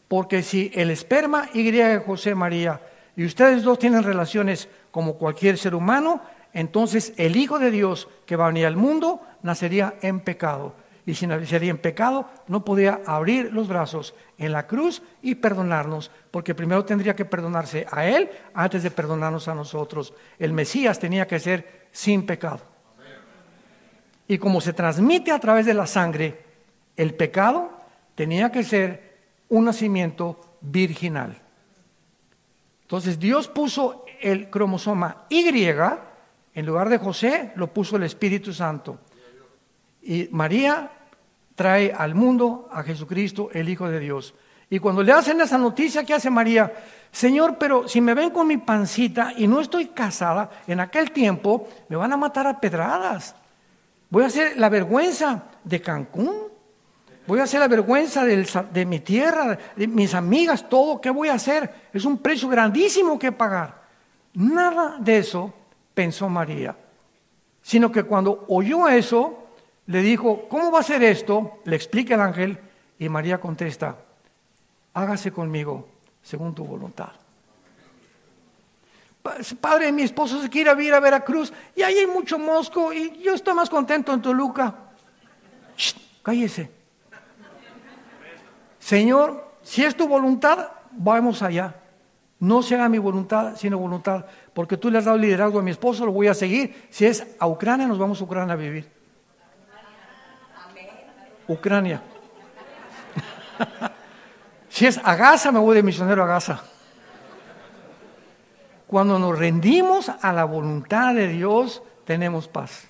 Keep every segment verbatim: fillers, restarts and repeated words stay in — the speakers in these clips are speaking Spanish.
Porque si el esperma Y de José María y ustedes dos tienen relaciones como cualquier ser humano, entonces el Hijo de Dios que va a venir al mundo nacería en pecado. Y si nacería en pecado, no podía abrir los brazos en la cruz y perdonarnos, porque primero tendría que perdonarse a Él antes de perdonarnos a nosotros. El Mesías tenía que ser sin pecado. Y como se transmite a través de la sangre, el pecado tenía que ser un nacimiento virginal. Entonces Dios puso el cromosoma Y, en lugar de José lo puso el Espíritu Santo. Y María trae al mundo a Jesucristo, el Hijo de Dios. Y cuando le hacen esa noticia, ¿qué hace María? Señor, pero si me ven con mi pancita y no estoy casada, en aquel tiempo me van a matar a pedradas. Voy a hacer la vergüenza de Cancún. Voy a hacer la vergüenza del, de mi tierra, de mis amigas, todo. ¿Qué voy a hacer? Es un precio grandísimo que pagar. Nada de eso pensó María, sino que cuando oyó eso, le dijo, ¿cómo va a ser esto? Le explica el ángel y María contesta, hágase conmigo según tu voluntad. Padre, mi esposo se quiere ir a Veracruz y ahí hay mucho mosco y yo estoy más contento en Toluca. Shh, cállese. Señor, si es tu voluntad, vamos allá. No sea mi voluntad, sino voluntad, porque tú le has dado liderazgo a mi esposo, lo voy a seguir. Si es a Ucrania, nos vamos a Ucrania a vivir. Ucrania. Si es a Gaza, me voy de misionero a Gaza. Cuando nos rendimos a la voluntad de Dios, tenemos paz.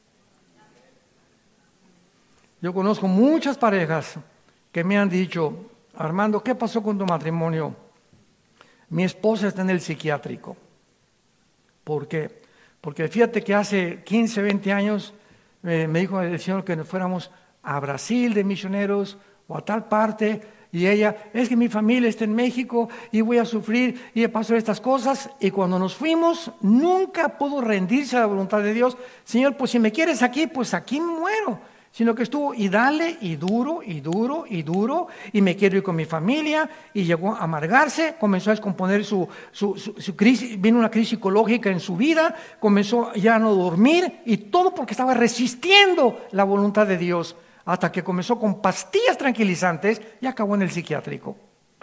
Yo conozco muchas parejas que me han dicho, Armando, ¿qué pasó con tu matrimonio? Mi esposa está en el psiquiátrico. ¿Por qué? Porque fíjate que hace quince, veinte años eh, me dijo el Señor que nos fuéramos a Brasil de misioneros o a tal parte, y ella, es que mi familia está en México y voy a sufrir y pasó estas cosas, y cuando nos fuimos nunca pudo rendirse a la voluntad de Dios. Señor, pues si me quieres aquí, pues aquí muero. Sino que estuvo y dale y duro y duro y duro y me quiero ir con mi familia, y llegó a amargarse, comenzó a descomponer su, su, su, su crisis, vino una crisis psicológica en su vida, comenzó ya a no dormir y todo porque estaba resistiendo la voluntad de Dios, hasta que comenzó con pastillas tranquilizantes y acabó en el psiquiátrico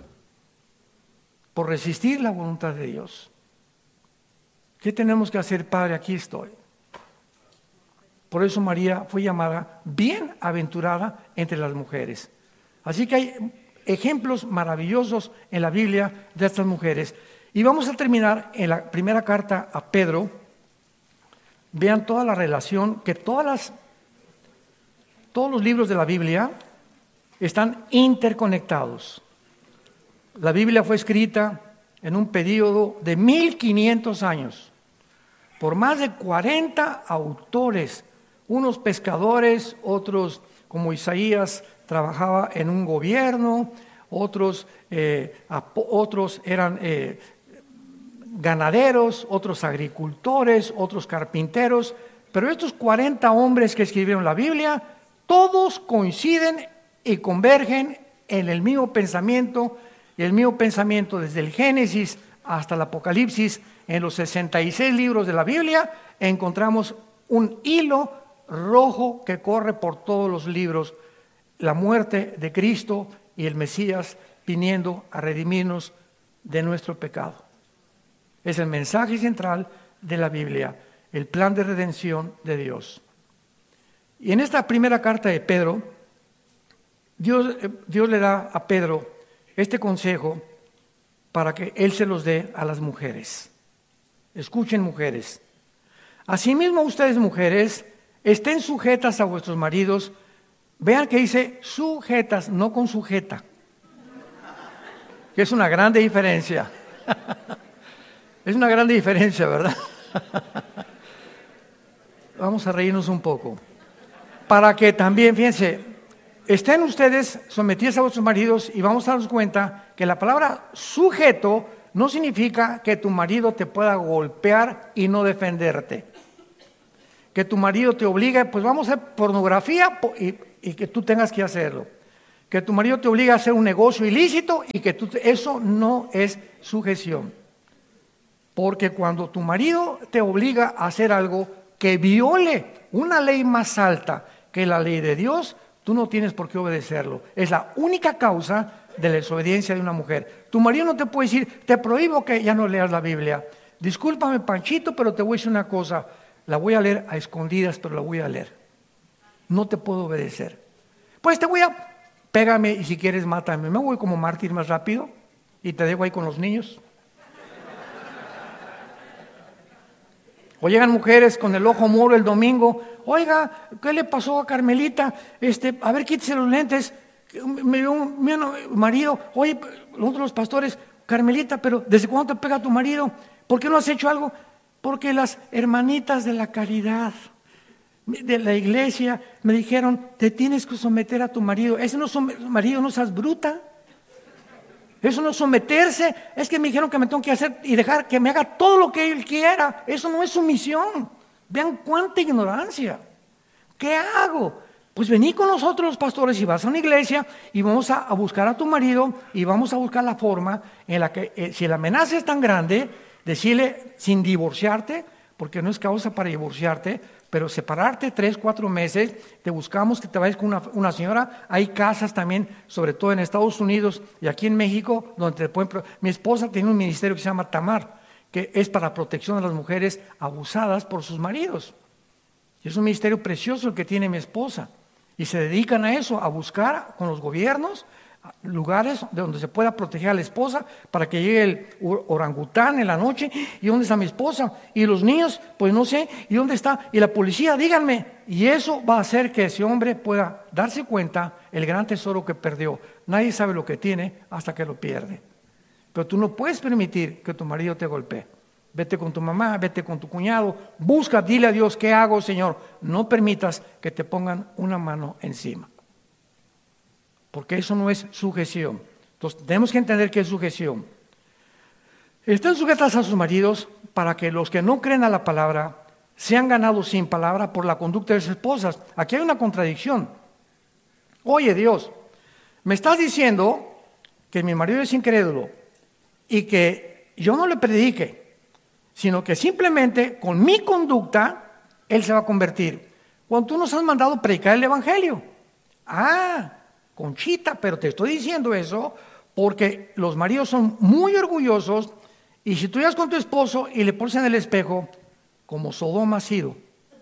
por resistir la voluntad de Dios. ¿Qué tenemos que hacer, Padre? Aquí estoy. Por eso María fue llamada bienaventurada entre las mujeres. Así que hay ejemplos maravillosos en la Biblia de estas mujeres. Y vamos a terminar en la primera carta a Pedro. Vean toda la relación, que todas las, todos los libros de la Biblia están interconectados. La Biblia fue escrita en un periodo de mil quinientos años por más de cuarenta autores. Unos pescadores, otros como Isaías trabajaba en un gobierno, otros, eh, otros eran eh, ganaderos, otros agricultores, otros carpinteros, pero estos cuarenta hombres que escribieron la Biblia, todos coinciden y convergen en el mismo pensamiento, y el mismo pensamiento desde el Génesis hasta el Apocalipsis. En los sesenta y seis libros de la Biblia encontramos un hilo rojo que corre por todos los libros: la muerte de Cristo y el Mesías viniendo a redimirnos de nuestro pecado. Es el mensaje central de la Biblia, el plan de redención de Dios. Y en esta primera carta de Pedro, Dios, Dios le da a Pedro este consejo para que él se los dé a las mujeres. Escuchen, mujeres. Asimismo, ustedes, mujeres, estén sujetas a vuestros maridos. Vean que dice sujetas, no con sujeta, que es una grande diferencia. Es una grande diferencia, ¿verdad? Vamos a reírnos un poco. Para que también, fíjense, estén ustedes sometidos a vuestros maridos, y vamos a darnos cuenta que la palabra sujeto no significa que tu marido te pueda golpear y no defenderte. Que tu marido te obligue, pues vamos a hacer pornografía y, y que tú tengas que hacerlo. que tu marido te obliga a hacer un negocio ilícito y que tú, eso no es sujeción. Porque cuando tu marido te obliga a hacer algo que viole una ley más alta que la ley de Dios, tú no tienes por qué obedecerlo. Es la única causa de la desobediencia de una mujer. Tu marido no te puede decir, te prohíbo que ya no leas la Biblia. Discúlpame, Panchito, pero te voy a decir una cosa. La voy a leer a escondidas, pero la voy a leer. No te puedo obedecer. Pues te voy a, pégame y si quieres mátame. Me voy como mártir más rápido y te dejo ahí con los niños. O llegan mujeres con el ojo moro el domingo. Oiga, ¿qué le pasó a Carmelita? Este, a ver, quítese los lentes. Me vio un, mi marido. Oye, nosotros los pastores, Carmelita, pero ¿desde cuándo te pega tu marido? ¿Por qué no has hecho algo? Porque las hermanitas de la caridad, de la iglesia, me dijeron, te tienes que someter a tu marido. Ese no es marido, no seas bruta. Eso no es someterse, es que me dijeron que me tengo que hacer y dejar que me haga todo lo que él quiera. Eso no es sumisión. Vean cuánta ignorancia. ¿Qué hago? Pues vení con nosotros los pastores y vas a una iglesia y vamos a, a buscar a tu marido y vamos a buscar la forma en la que, eh, si la amenaza es tan grande, decirle sin divorciarte, porque no es causa para divorciarte, pero separarte tres, cuatro meses, te buscamos que te vayas con una, una señora. Hay casas también, sobre todo en Estados Unidos y aquí en México, donde te pueden... Mi esposa tiene un ministerio que se llama Tamar, que es para protección de las mujeres abusadas por sus maridos. Y es un ministerio precioso el que tiene mi esposa. Y se dedican a eso, a buscar con los gobiernos lugares donde se pueda proteger a la esposa para que llegue el orangután en la noche. ¿Y dónde está mi esposa? Y los niños, pues no sé. ¿Y dónde está? Y la policía, díganme. Y eso va a hacer que ese hombre pueda darse cuenta el gran tesoro que perdió. Nadie sabe lo que tiene hasta que lo pierde. Pero tú no puedes permitir que tu marido te golpee. Vete con tu mamá, vete con tu cuñado, busca, dile a Dios, ¿qué hago, Señor? No permitas que te pongan una mano encima. Porque eso no es sujeción. Entonces tenemos que entender qué es sujeción. Están sujetas a sus maridos para que los que no creen a la palabra sean ganados sin palabra por la conducta de sus esposas. Aquí hay una contradicción. Oye, Dios, me estás diciendo que mi marido es incrédulo y que yo no le predique, sino que simplemente con mi conducta él se va a convertir. Cuando tú nos has mandado predicar el evangelio. Ah, Conchita, pero te estoy diciendo eso porque los maridos son muy orgullosos y si tú llegas con tu esposo y le pones en el espejo, como Sodoma ha sido.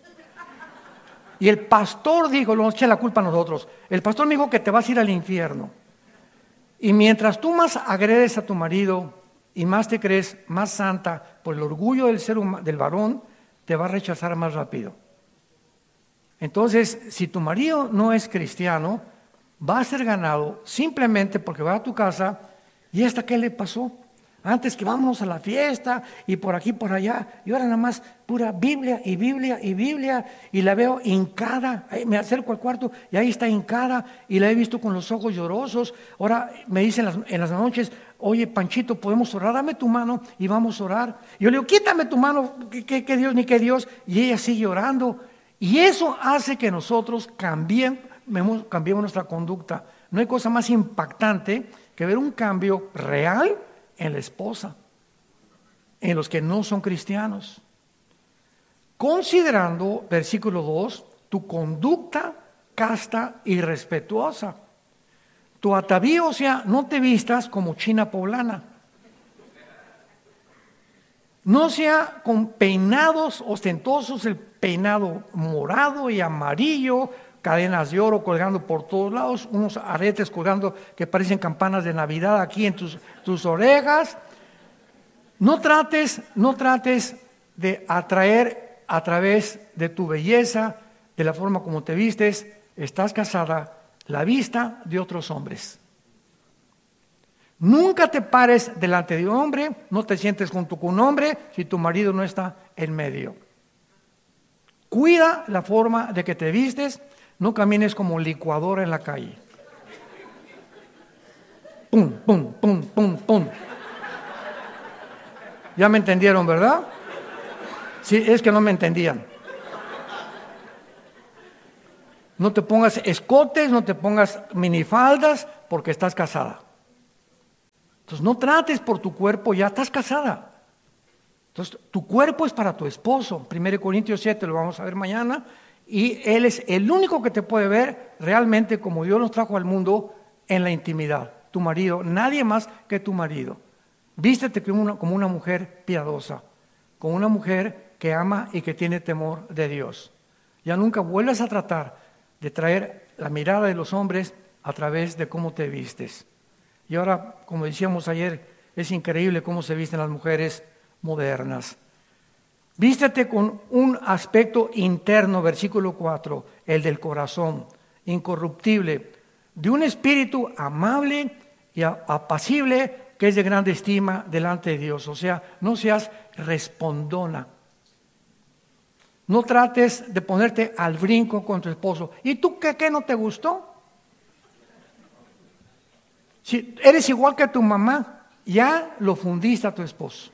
Y el pastor dijo, no eche la culpa a nosotros, el pastor me dijo que te vas a ir al infierno. Y mientras tú más agredes a tu marido y más te crees más santa por el orgullo del ser humano, del varón, te va a rechazar más rápido. Entonces, si tu marido no es cristiano, va a ser ganado simplemente porque va a tu casa y ¿esta qué le pasó? Antes que vámonos a la fiesta y por aquí, por allá, y ahora nada más pura Biblia y Biblia y Biblia y la veo hincada, me acerco al cuarto y ahí está hincada y la he visto con los ojos llorosos. Ahora me dicen en las, en las noches, oye Panchito, ¿podemos orar? Dame tu mano y vamos a orar. Y yo le digo, quítame tu mano, que, que Dios ni que Dios, y ella sigue orando. Y eso hace que nosotros cambien, cambiemos nuestra conducta. No hay cosa más impactante que ver un cambio real en la esposa, en los que no son cristianos. Considerando, versículo dos, tu conducta casta y respetuosa. Tu atavío, o sea, no te vistas como china poblana. No sea con peinados ostentosos, el peinado morado y amarillo, cadenas de oro colgando por todos lados, unos aretes colgando que parecen campanas de Navidad aquí en tus, tus orejas. No trates, no trates de atraer a través de tu belleza, de la forma como te vistes, estás casada, la vista de otros hombres. Nunca te pares delante de un hombre, no te sientes junto con un hombre si tu marido no está en medio. Cuida la forma de que te vistes. No camines como licuadora en la calle. Pum, pum, pum, pum, pum. Ya me entendieron, ¿verdad? Sí, es que no me entendían. No te pongas escotes, no te pongas minifaldas porque estás casada. Entonces no trates por tu cuerpo, ya estás casada. Entonces tu cuerpo es para tu esposo. primera Corintios siete lo vamos a ver mañana. Y él es el único que te puede ver realmente como Dios nos trajo al mundo en la intimidad. Tu marido, nadie más que tu marido. Vístete como una, como una mujer piadosa, como una mujer que ama y que tiene temor de Dios. Ya nunca vuelvas a tratar de traer la mirada de los hombres a través de cómo te vistes. Y ahora, como decíamos ayer, es increíble cómo se visten las mujeres modernas. Vístete con un aspecto interno, versículo cuatro, el del corazón, incorruptible, de un espíritu amable y apacible, que es de grande estima delante de Dios. O sea, no seas respondona. No trates de ponerte al brinco con tu esposo. ¿Y tú qué, qué no te gustó? Si eres igual que tu mamá, ya lo fundiste a tu esposo.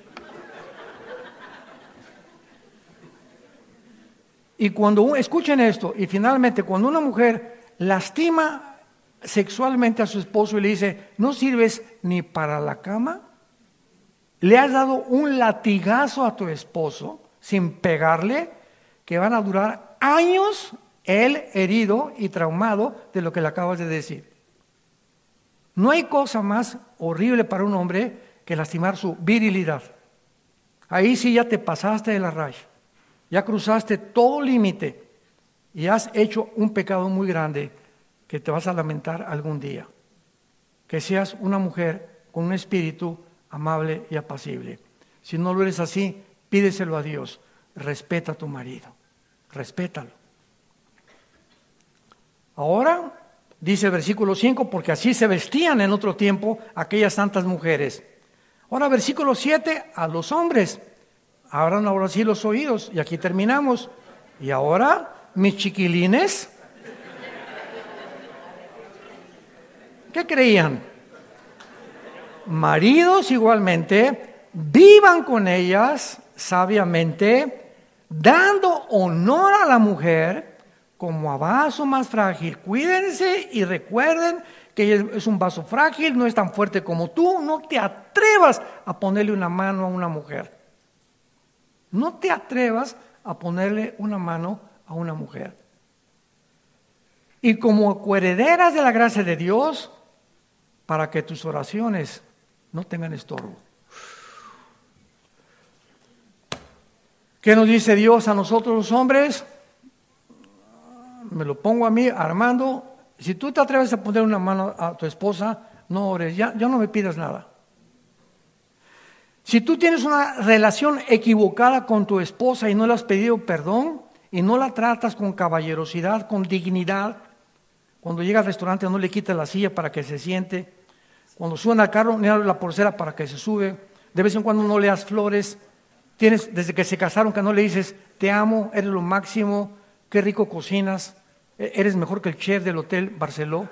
Y cuando, escuchen esto, y finalmente cuando una mujer lastima sexualmente a su esposo y le dice, no sirves ni para la cama, le has dado un latigazo a tu esposo sin pegarle, que van a durar años él herido y traumado de lo que le acabas de decir. No hay cosa más horrible para un hombre que lastimar su virilidad. Ahí sí ya te pasaste de la raya, ya cruzaste todo límite y has hecho un pecado muy grande que te vas a lamentar algún día. Que seas una mujer con un espíritu amable y apacible. Si no lo eres así, pídeselo a Dios. Respeta a tu marido, respétalo. Ahora, dice el versículo cinco, porque así se vestían en otro tiempo aquellas santas mujeres. Ahora, versículo siete, a los hombres, abran ahora sí los oídos, y aquí terminamos. Y ahora, mis chiquilines, ¿qué creían? Maridos igualmente, vivan con ellas sabiamente, dando honor a la mujer como a vaso más frágil. Cuídense y recuerden que es un vaso frágil, no es tan fuerte como tú. No te atrevas a ponerle una mano a una mujer. No te atrevas a ponerle una mano a una mujer. Y como coherederas de la gracia de Dios, para que tus oraciones no tengan estorbo. ¿Qué nos dice Dios a nosotros los hombres? Me lo pongo a mí, Armando. Si tú te atreves a poner una mano a tu esposa, no ores, ya, ya no me pidas nada. Si tú tienes una relación equivocada con tu esposa y no le has pedido perdón y no la tratas con caballerosidad, con dignidad, cuando llega al restaurante no le quitas la silla para que se siente, cuando suena al carro no le abres la porcera para que se sube, de vez en cuando no le das flores, tienes desde que se casaron que no le dices te amo, eres lo máximo, qué rico cocinas, eres mejor que el chef del Hotel Barceló.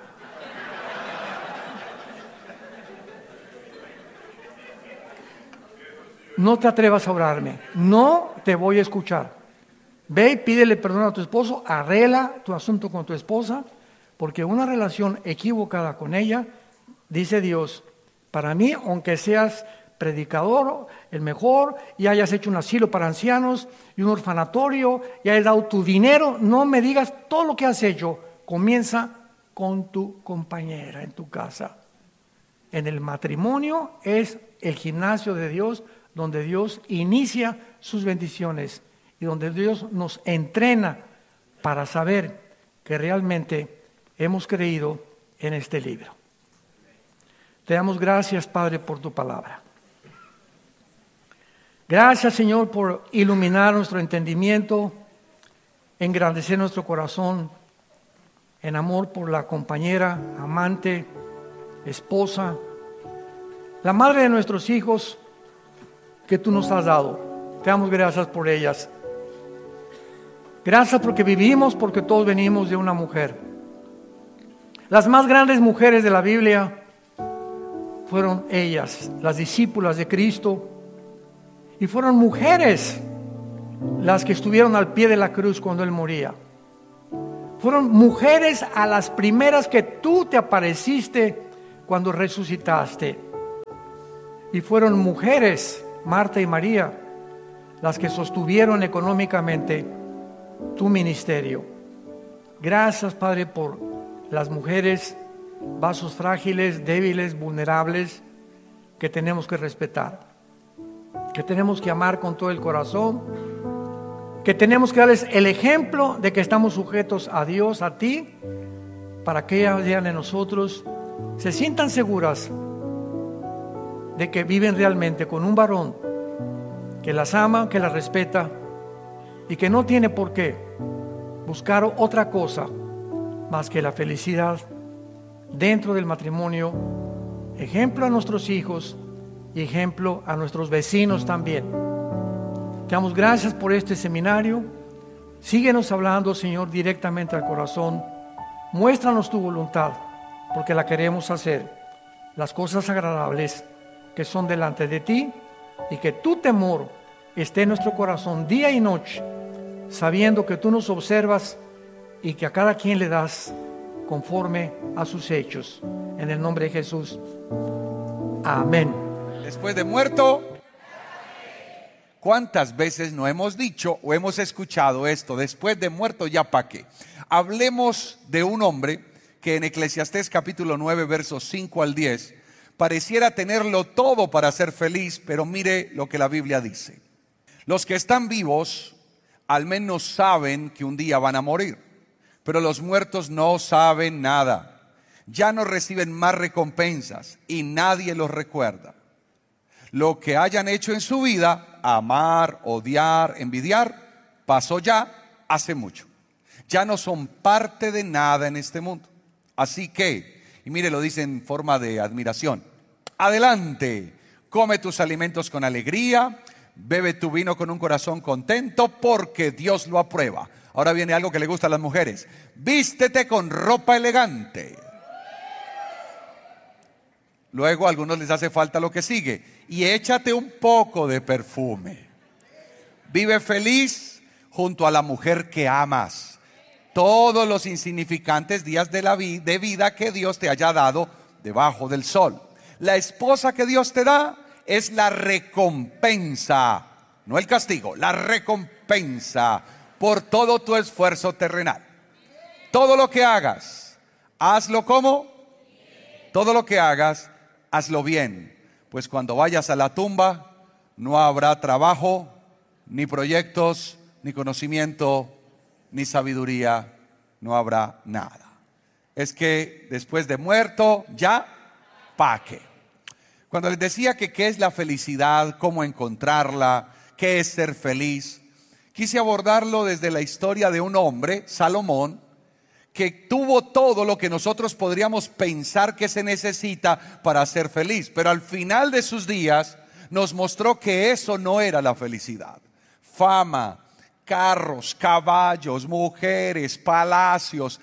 No te atrevas a orarme, no te voy a escuchar. Ve y pídele perdón a tu esposo, arregla tu asunto con tu esposa, porque una relación equivocada con ella, dice Dios, para mí, aunque seas predicador, el mejor, y hayas hecho un asilo para ancianos y un orfanatorio, y hayas dado tu dinero, no me digas todo lo que has hecho, comienza con tu compañera en tu casa. En el matrimonio es el gimnasio de Dios, donde Dios inicia sus bendiciones y donde Dios nos entrena para saber que realmente hemos creído en este libro. Te damos gracias, Padre, por tu palabra. Gracias, Señor, por iluminar nuestro entendimiento, engrandecer nuestro corazón en amor por la compañera, amante, esposa, la madre de nuestros hijos que tú nos has dado. Te damos gracias por ellas. Gracias porque vivimos, porque todos venimos de una mujer. Las más grandes mujeres de la Biblia fueron ellas, las discípulas de Cristo, y fueron mujeres las que estuvieron al pie de la cruz cuando Él moría. Fueron mujeres a las primeras que tú te apareciste cuando resucitaste. Y fueron mujeres, Marta y María, las que sostuvieron económicamente tu ministerio. Gracias, Padre, por las mujeres, vasos frágiles, débiles, vulnerables, que tenemos que respetar, que tenemos que amar con todo el corazón, que tenemos que darles el ejemplo de que estamos sujetos a Dios, a ti, para que ellas vean en nosotros, se sientan seguras de que viven realmente con un varón que las ama, que las respeta y que no tiene por qué buscar otra cosa más que la felicidad dentro del matrimonio, ejemplo a nuestros hijos y ejemplo a nuestros vecinos también. Te damos gracias por este seminario. Síguenos hablando, Señor, directamente al corazón. Muéstranos tu voluntad, porque la queremos hacer, las cosas agradables que son delante de ti, y que tu temor esté en nuestro corazón día y noche, sabiendo que tú nos observas y que a cada quien le das conforme a sus hechos. En el nombre de Jesús. Amén. Después de muerto, ¿cuántas veces no hemos dicho o hemos escuchado esto? Después de muerto, ¿ya pa' qué? Hablemos de un hombre que en Eclesiastés capítulo nueve, versos cinco al diez, pareciera tenerlo todo para ser feliz, pero mire lo que la Biblia dice. Los que están vivos al menos saben que un día van a morir, pero los muertos no saben nada. Ya no reciben más recompensas y nadie los recuerda. Lo que hayan hecho en su vida, amar, odiar, envidiar, pasó ya hace mucho. Ya no son parte de nada en este mundo. Así que, y mire, lo dice en forma de admiración: adelante, come tus alimentos con alegría, bebe tu vino con un corazón contento, porque Dios lo aprueba. Ahora viene algo que le gusta a las mujeres: vístete con ropa elegante. Luego a algunos les hace falta lo que sigue: y échate un poco de perfume. Vive feliz junto a la mujer que amas todos los insignificantes días de la vi- de vida que Dios te haya dado debajo del sol. La esposa que Dios te da es la recompensa, no el castigo, la recompensa por todo tu esfuerzo terrenal. Todo lo que hagas, hazlo como, todo lo que hagas, hazlo bien, pues cuando vayas a la tumba no habrá trabajo, ni proyectos, ni conocimiento, ni sabiduría, no habrá nada. Es que después de muerto, ya, ¿pa' qué? Cuando les decía que qué es la felicidad, cómo encontrarla, qué es ser feliz, quise abordarlo desde la historia de un hombre, Salomón, que tuvo todo lo que nosotros podríamos pensar que se necesita para ser feliz, pero al final de sus días nos mostró que eso no era la felicidad. Fama, carros, caballos, mujeres, palacios,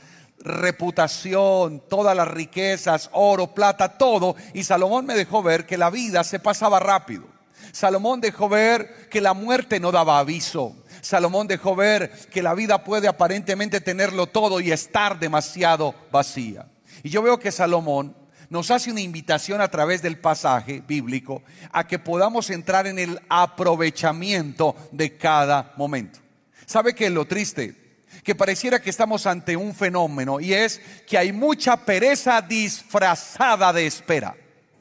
reputación, todas las riquezas, oro, plata, todo. Y Salomón me dejó ver que la vida se pasaba rápido. Salomón dejó ver que la muerte no daba aviso. Salomón dejó ver que la vida puede aparentemente tenerlo todo y estar demasiado vacía. Y yo veo que Salomón nos hace una invitación a través del pasaje bíblico a que podamos entrar en el aprovechamiento de cada momento. ¿Sabe qué es lo triste? Que pareciera que estamos ante un fenómeno, y es que hay mucha pereza disfrazada de espera.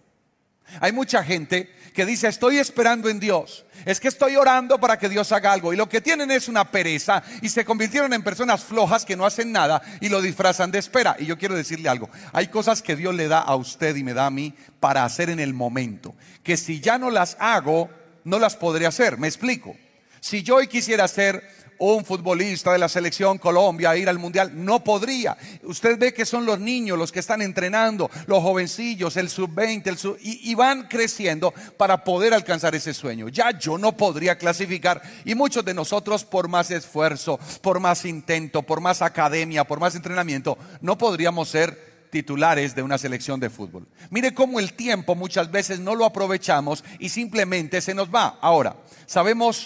Hay mucha gente que dice: estoy esperando en Dios, es que estoy orando para que Dios haga algo, y lo que tienen es una pereza, y se convirtieron en personas flojas que no hacen nada y lo disfrazan de espera. Y yo quiero decirle algo: hay cosas que Dios le da a usted y me da a mí para hacer en el momento, que si ya no las hago, no las podré hacer. Me explico. Si yo hoy quisiera ser un futbolista de la selección Colombia, ir al mundial, no podría. Usted ve que son los niños los que están entrenando, los jovencillos, el sub veinte, el sub, y, y van creciendo para poder alcanzar ese sueño. Ya yo no podría clasificar, y muchos de nosotros, por más esfuerzo, por más intento, por más academia, por más entrenamiento, no podríamos ser titulares de una selección de fútbol. Mire cómo el tiempo muchas veces no lo aprovechamos y simplemente se nos va. Ahora, sabemos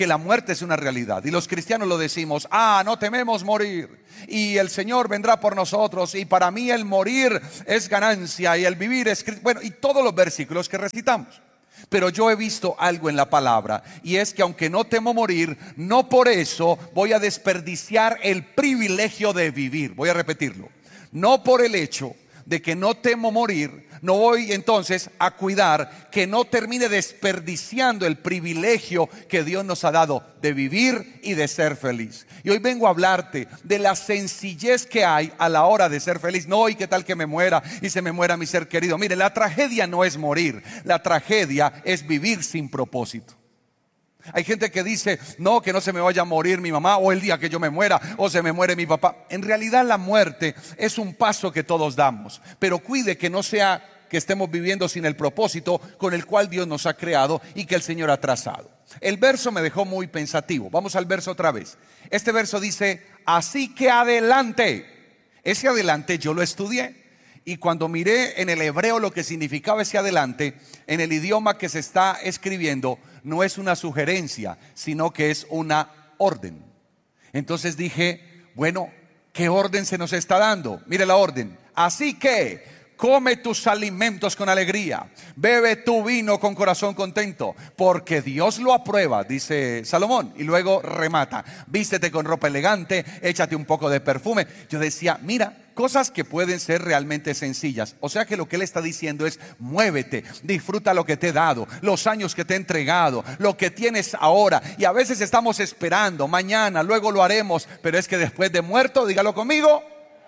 que la muerte es una realidad. Y los cristianos lo decimos, ah, no tememos morir. Y el Señor vendrá por nosotros. Y para mí el morir es ganancia y el vivir es... Bueno, y todos los versículos que recitamos. Pero yo he visto algo en la palabra, y es que aunque no temo morir, no por eso voy a desperdiciar el privilegio de vivir. Voy a repetirlo. No por el hecho de que no temo morir, no voy entonces a cuidar que no termine desperdiciando el privilegio que Dios nos ha dado de vivir y de ser feliz. Y hoy vengo a hablarte de la sencillez que hay a la hora de ser feliz. No, y qué tal que me muera y se me muera mi ser querido. Mire, la tragedia no es morir, la tragedia es vivir sin propósito. Hay gente que dice, no, que no se me vaya a morir mi mamá, o el día que yo me muera, o se me muere mi papá. En realidad la muerte es un paso que todos damos, pero cuide que no sea que estemos viviendo sin el propósito con el cual Dios nos ha creado y que el Señor ha trazado. El verso me dejó muy pensativo. Vamos al verso otra vez. Este verso dice, así que adelante. Ese adelante yo lo estudié. Y cuando miré en el hebreo lo que significaba ese adelante, en el idioma que se está escribiendo, no es una sugerencia, sino que es una orden. Entonces dije, bueno, ¿qué orden se nos está dando? Mire la orden. Así que come tus alimentos con alegría, bebe tu vino con corazón contento, porque Dios lo aprueba, dice Salomón. Y luego remata, vístete con ropa elegante, échate un poco de perfume. Yo decía, mira, cosas que pueden ser realmente sencillas. O sea que lo que él está diciendo es, muévete, disfruta lo que te he dado, los años que te he entregado, lo que tienes ahora. Y a veces estamos esperando, mañana, luego lo haremos, pero es que después de muerto, dígalo conmigo,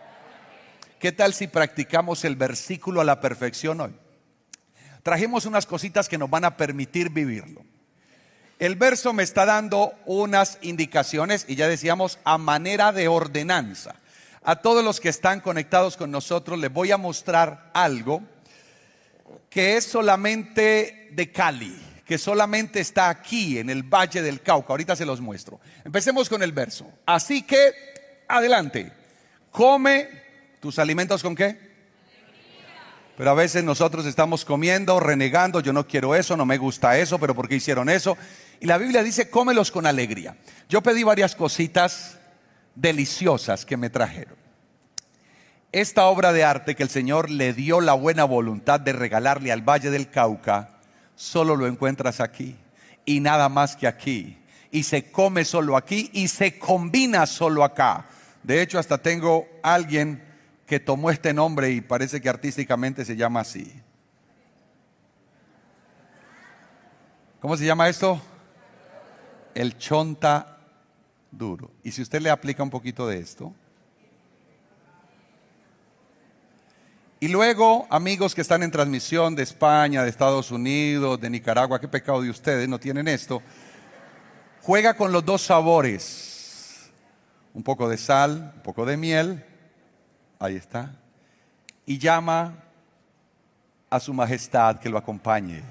¿qué tal si practicamos el versículo a la perfección hoy? Trajimos unas cositas que nos van a permitir vivirlo. El verso me está dando unas indicaciones, y ya decíamos, a manera de ordenanza. A todos los que están conectados con nosotros les voy a mostrar algo que es solamente de Cali, que solamente está aquí en el Valle del Cauca. Ahorita se los muestro. Empecemos con el verso. Así que, adelante, come tus alimentos ¿con qué? Pero a veces nosotros estamos comiendo, renegando, yo no quiero eso, no me gusta eso, pero ¿por qué hicieron eso? Y la Biblia dice, cómelos con alegría. Yo pedí varias cositas deliciosas que me trajeron. Esta obra de arte que el Señor le dio la buena voluntad de regalarle al Valle del Cauca, solo lo encuentras aquí y nada más que aquí, y se come solo aquí y se combina solo acá. De hecho, hasta tengo alguien que tomó este nombre y parece que artísticamente se llama así. ¿Cómo se llama esto? El chonta duro. Y si usted le aplica un poquito de esto, y luego amigos que están en transmisión de España, de Estados Unidos, de Nicaragua, qué pecado de ustedes, no tienen esto. Juega con los dos sabores, un poco de sal, un poco de miel, ahí está, y llama a su majestad que lo acompañe.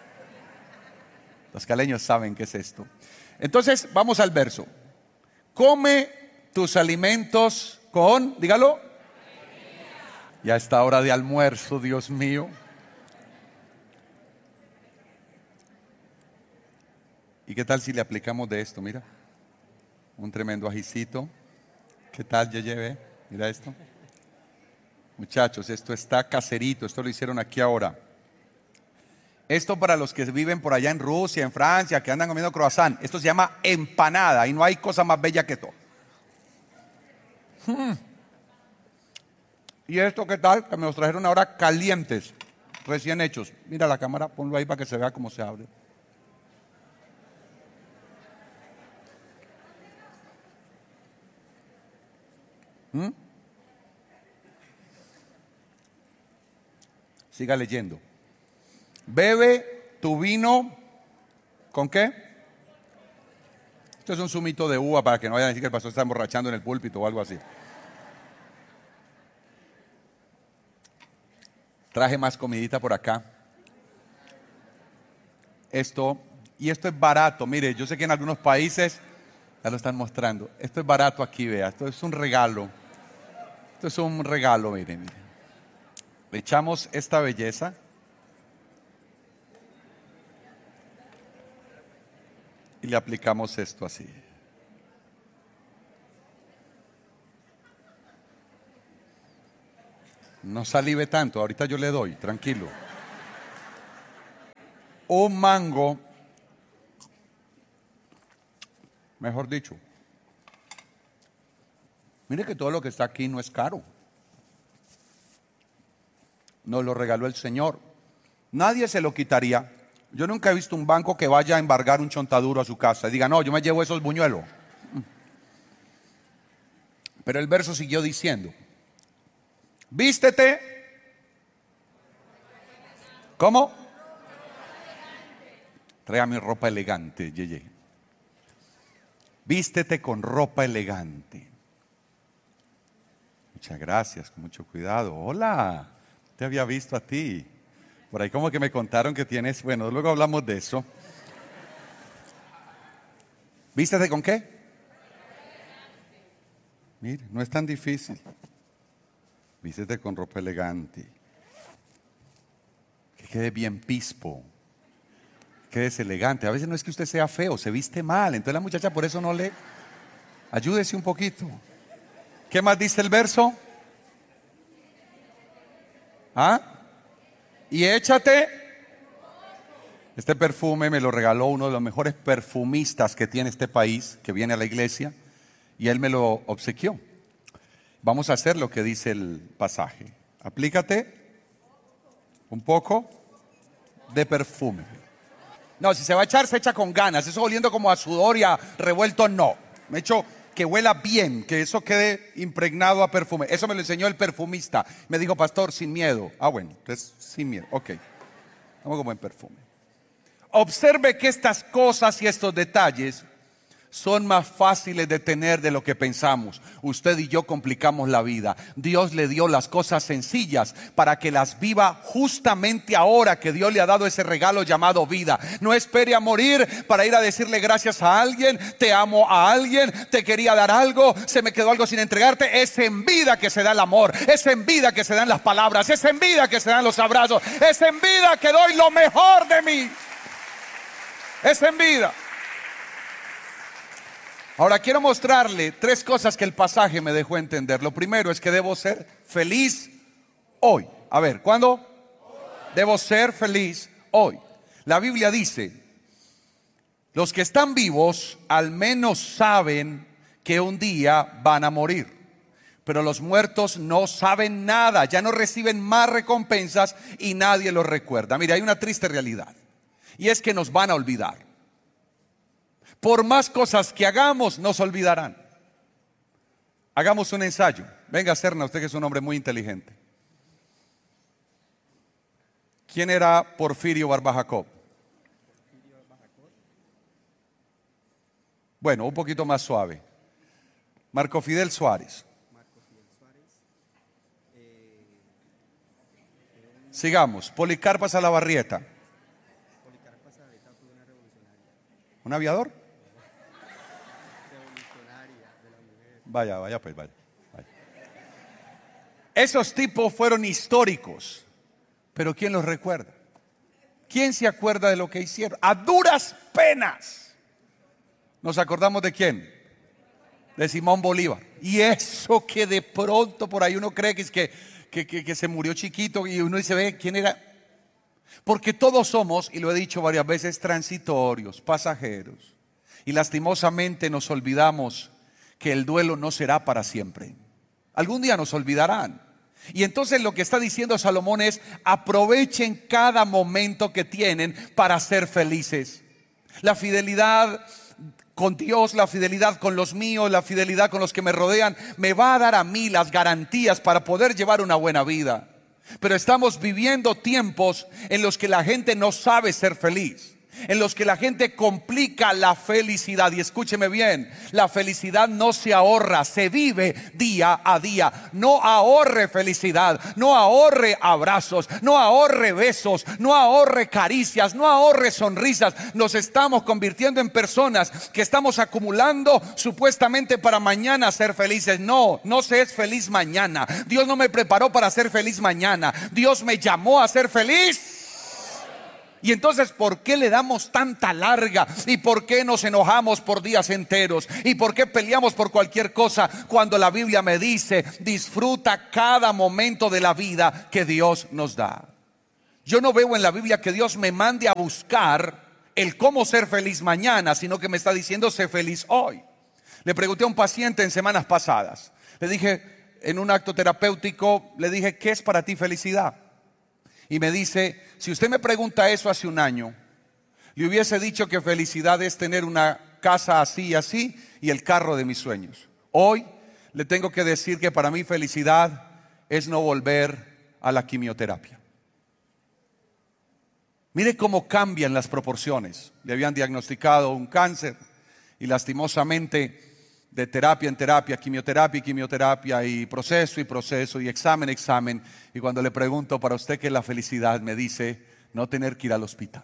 Los caleños saben qué es esto. Entonces vamos al verso. Come tus alimentos con, dígalo, ya está hora de almuerzo, Dios mío. ¿Y qué tal si le aplicamos de esto? Mira, un tremendo ajicito. ¿Qué tal, Yeye? Mira esto. Muchachos, esto está caserito, esto lo hicieron aquí ahora. Esto para los que viven por allá en Rusia, en Francia, que andan comiendo croissant, esto se llama empanada y no hay cosa más bella que esto. Hmm. ¿Y esto qué tal? Que me los trajeron ahora calientes, recién hechos. Mira la cámara, ponlo ahí para que se vea cómo se abre. ¿Mm? Siga leyendo. Bebe tu vino, ¿con qué? Esto es un zumito de uva para que no vayan a decir que el pastor está emborrachando en el púlpito o algo así. Traje más comidita por acá. Esto, y esto es barato. Mire, yo sé que en algunos países ya lo están mostrando. Esto es barato aquí, vea. Esto es un regalo. Esto es un regalo, miren. miren. Le echamos esta belleza. Y le aplicamos esto así. No salive tanto, ahorita yo le doy, tranquilo. Un mango, mejor dicho. Mire que todo lo que está aquí no es caro. Nos lo regaló el Señor. Nadie se lo quitaría. Yo nunca he visto un banco que vaya a embargar un chontaduro a su casa y diga, no, yo me llevo esos buñuelos. Pero el verso siguió diciendo, vístete. ¿Cómo? Tráigame ropa elegante, Yeye. Vístete con ropa elegante. Muchas gracias, con mucho cuidado. Hola, te había visto a ti. Por ahí como que me contaron que tienes, bueno, luego hablamos de eso. ¿Vístete con qué? Mire, no es tan difícil. Vístete con ropa elegante. Que quede bien pispo. Quedes elegante. A veces no es que usted sea feo, se viste mal. Entonces la muchacha por eso no le... Ayúdese un poquito. ¿Qué más dice el verso? ¿Ah? Y échate. Este perfume me lo regaló uno de los mejores perfumistas que tiene este país, que viene a la iglesia, y él me lo obsequió. Vamos a hacer lo que dice el pasaje. Aplícate un poco de perfume. No, si se va a echar, se echa con ganas. Eso oliendo como a sudor y a revuelto, no. Me echo que huela bien, que eso quede impregnado a perfume. Eso me lo enseñó el perfumista. Me dijo, pastor, sin miedo. Ah, bueno, entonces sin miedo. Ok, vamos con buen perfume. Observe que estas cosas y estos detalles son más fáciles de tener de lo que pensamos. Usted y yo complicamos la vida. Dios le dio las cosas sencillas para que las viva justamente ahora que Dios le ha dado ese regalo llamado vida. No espere a morir para ir a decirle gracias a alguien, te amo a alguien, te quería dar algo, se me quedó algo sin entregarte. Es en vida que se da el amor, es en vida que se dan las palabras, es en vida que se dan los abrazos, es en vida que doy lo mejor de mí. Es en vida. Ahora quiero mostrarle tres cosas que el pasaje me dejó entender. Lo primero es que debo ser feliz hoy. A ver, ¿cuándo? Debo ser feliz hoy. La Biblia dice, los que están vivos al menos saben que un día van a morir. Pero los muertos no saben nada, ya no reciben más recompensas y nadie los recuerda. Mire, hay una triste realidad y es que nos van a olvidar. Por más cosas que hagamos, nos olvidarán. Hagamos un ensayo. Venga, Serna, usted que es un hombre muy inteligente. ¿Quién era Porfirio Barba Jacob? Bueno, un poquito más suave. Marco Fidel Suárez. Sigamos. Policarpa Salabarrieta. ¿Un aviador? Vaya, vaya, pues vaya, vaya. Esos tipos fueron históricos, pero ¿quién los recuerda? ¿Quién se acuerda de lo que hicieron? A duras penas nos acordamos de quién, de Simón Bolívar. Y eso que de pronto por ahí uno cree que, es que, que, que, que se murió chiquito y uno dice, ve, ¿quién era? Porque todos somos, y lo he dicho varias veces, transitorios, pasajeros. Y lastimosamente nos olvidamos que el duelo no será para siempre. Algún día nos olvidarán. Y entonces lo que está diciendo Salomón es, aprovechen cada momento que tienen para ser felices. La fidelidad con Dios, la fidelidad con los míos, la fidelidad con los que me rodean, me va a dar a mí las garantías para poder llevar una buena vida. Pero estamos viviendo tiempos en los que la gente no sabe ser feliz, en los que la gente complica la felicidad. Y escúcheme bien, la felicidad no se ahorra, se vive día a día. No ahorre felicidad, no ahorre abrazos, no ahorre besos, no ahorre caricias, no ahorre sonrisas. Nos estamos convirtiendo en personas que estamos acumulando supuestamente para mañana ser felices. No, no se es feliz mañana. Dios no me preparó para ser feliz mañana. Dios me llamó a ser feliz Y entonces, ¿por qué le damos tanta larga? ¿Y por qué nos enojamos por días enteros? ¿Y por qué peleamos por cualquier cosa cuando la Biblia me dice, disfruta cada momento de la vida que Dios nos da? Yo no veo en la Biblia que Dios me mande a buscar el cómo ser feliz mañana, sino que me está diciendo, sé feliz hoy. Le pregunté a un paciente en semanas pasadas, le dije, en un acto terapéutico, le dije, ¿qué es para ti felicidad? Y me dice, si usted me pregunta eso hace un año, le hubiese dicho que felicidad es tener una casa así y así y el carro de mis sueños. Hoy le tengo que decir que para mí felicidad es no volver a la quimioterapia. Mire cómo cambian las proporciones. Le habían diagnosticado un cáncer y lastimosamente de terapia en terapia, quimioterapia y quimioterapia, y proceso y proceso, y examen, examen. Y cuando le pregunto, ¿para usted qué es la felicidad?, me dice, no tener que ir al hospital.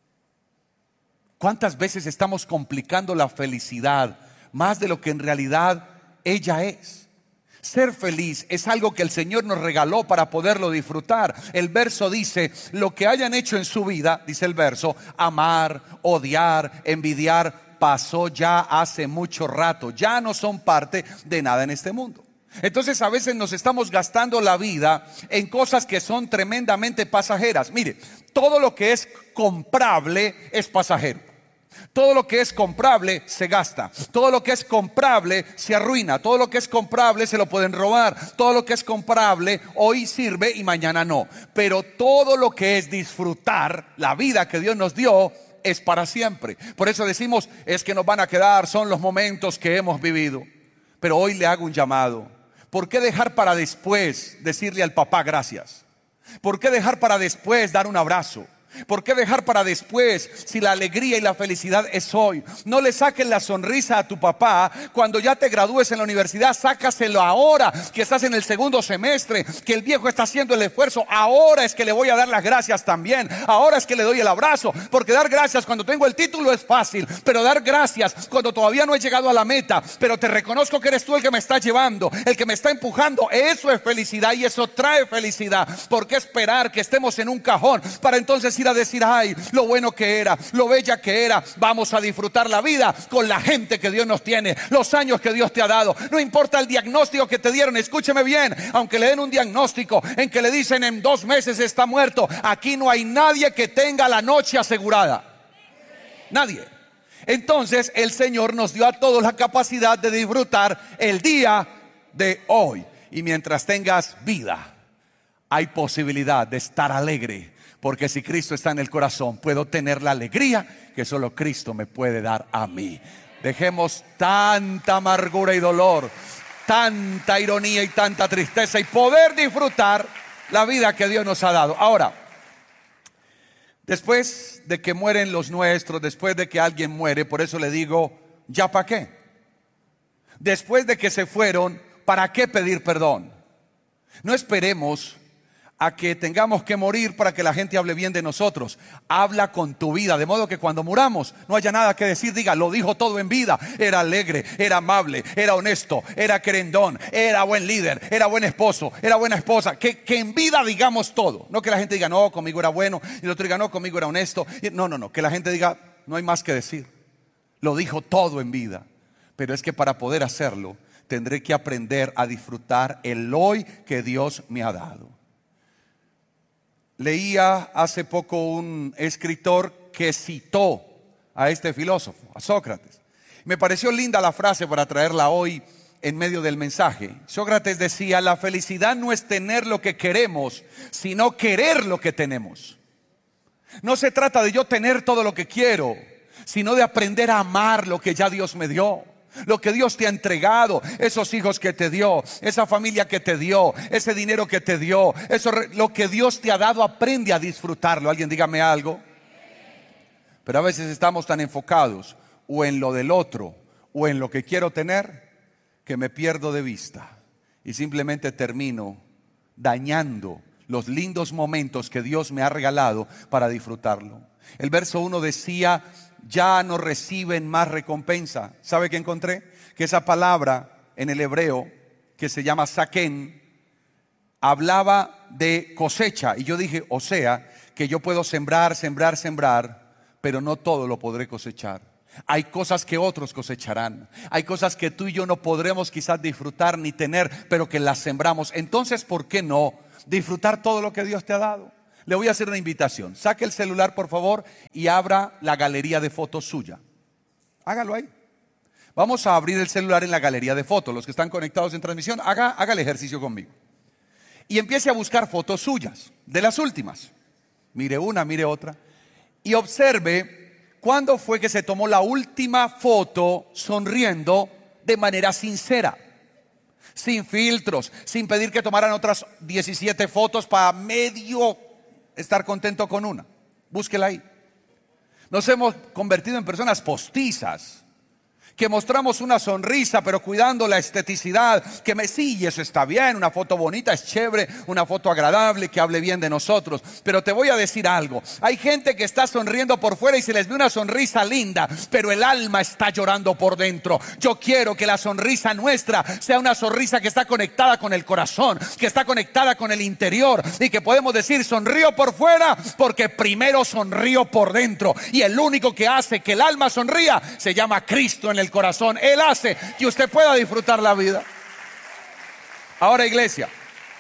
¿Cuántas veces estamos complicando la felicidad más de lo que en realidad ella es? Ser feliz es algo que el Señor nos regaló para poderlo disfrutar. El verso dice, lo que hayan hecho en su vida, dice el verso, amar, odiar, envidiar, pasó ya hace mucho rato, ya no son parte de nada en este mundo. Entonces a veces nos estamos gastando la vida en cosas que son tremendamente pasajeras. Mire, todo lo que es comprable es pasajero. Todo lo que es comprable se gasta. Todo lo que es comprable se arruina. Todo lo que es comprable se lo pueden robar. Todo lo que es comprable hoy sirve y mañana no. Pero todo lo que es disfrutar la vida que Dios nos dio es para siempre. Por eso decimos, es que nos van a quedar, son los momentos que hemos vivido. Pero hoy le hago un llamado. ¿Por qué dejar para después decirle al papá gracias? ¿Por qué dejar para después dar un abrazo? ¿Por qué dejar para después si la alegría y la felicidad es hoy? No le saques la sonrisa a tu papá cuando ya te gradúes en la universidad. Sácaselo ahora que estás en el segundo semestre, que el viejo está haciendo el esfuerzo. Ahora es que le voy a dar las gracias también. Ahora es que le doy el abrazo. Porque dar gracias cuando tengo el título es fácil, pero dar gracias cuando todavía no he llegado a la meta, pero te reconozco que eres tú el que me está llevando, el que me está empujando, eso es felicidad y eso trae felicidad. ¿Por qué esperar que estemos en un cajón para entonces ir a decir, ay, lo bueno que era, lo bella que era? Vamos a disfrutar la vida con la gente que Dios nos tiene, los años que Dios te ha dado. No importa el diagnóstico que te dieron, escúcheme bien, aunque le den un diagnóstico en que le dicen en dos meses está muerto, aquí no hay nadie que tenga la noche asegurada. Nadie. Entonces el Señor nos dio a todos la capacidad de disfrutar el día de hoy. Y mientras tengas vida, hay posibilidad de estar alegre. Porque si Cristo está en el corazón, puedo tener la alegría que solo Cristo me puede dar a mí. Dejemos tanta amargura y dolor, tanta ironía y tanta tristeza y poder disfrutar la vida que Dios nos ha dado. Ahora, después de que mueren los nuestros, después de que alguien muere, por eso le digo, ¿ya para qué? Después de que se fueron, ¿para qué pedir perdón? No esperemos a que tengamos que morir para que la gente hable bien de nosotros. Habla con tu vida, de modo que cuando muramos no haya nada que decir. Diga, lo dijo todo en vida. Era alegre, era amable, era honesto, era querendón, era buen líder, era buen esposo, era buena esposa. Que, que en vida digamos todo. No que la gente diga, no, conmigo era bueno, y el otro diga, no, conmigo era honesto. No, no, no, que la gente diga, no hay más que decir. Lo dijo todo en vida. Pero es que para poder hacerlo tendré que aprender a disfrutar el hoy que Dios me ha dado. Leía hace poco un escritor que citó a este filósofo, a Sócrates. Me pareció linda la frase para traerla hoy en medio del mensaje. Sócrates decía, la felicidad no es tener lo que queremos, sino querer lo que tenemos. No se trata de yo tener todo lo que quiero, sino de aprender a amar lo que ya Dios me dio. Lo que Dios te ha entregado, esos hijos que te dio, esa familia que te dio, ese dinero que te dio, eso, lo que Dios te ha dado, aprende a disfrutarlo. Alguien dígame algo. Pero a veces estamos tan enfocados o en lo del otro o en lo que quiero tener que me pierdo de vista y simplemente termino dañando los lindos momentos que Dios me ha regalado para disfrutarlo. El verso uno decía, ya no reciben más recompensa. ¿Sabe qué encontré? Que esa palabra en el hebreo, que se llama saken, hablaba de cosecha. Y yo dije, o sea, que yo puedo sembrar, sembrar, sembrar, pero no todo lo podré cosechar. Hay cosas que otros cosecharán. Hay cosas que tú y yo no podremos quizás disfrutar ni tener, pero que las sembramos. Entonces, ¿por qué no disfrutar todo lo que Dios te ha dado? Le voy a hacer una invitación. Saque el celular, por favor, y abra la galería de fotos suya. Hágalo ahí. Vamos a abrir el celular en la galería de fotos. Los que están conectados en transmisión, haga, haga el ejercicio conmigo. Y empiece a buscar fotos suyas, de las últimas. Mire una, mire otra. Y observe cuándo fue que se tomó la última foto sonriendo de manera sincera. Sin filtros, sin pedir que tomaran otras diecisiete fotos para medio estar contento con una. Búsquela ahí. Nos hemos convertido en personas postizas, que mostramos una sonrisa pero cuidando la esteticidad, que me sí, eso está bien, una foto bonita es chévere, una foto agradable que hable bien de nosotros, pero te voy a decir algo, hay gente que está sonriendo por fuera y se les ve una sonrisa linda, pero el alma está llorando por dentro. Yo quiero que la sonrisa nuestra sea una sonrisa que está conectada con el corazón, que está conectada con el interior, y que podemos decir sonrío por fuera porque primero sonrío por dentro, y el único que hace que el alma sonría se llama Cristo en el corazón. Él hace que usted pueda disfrutar la vida. Ahora, iglesia,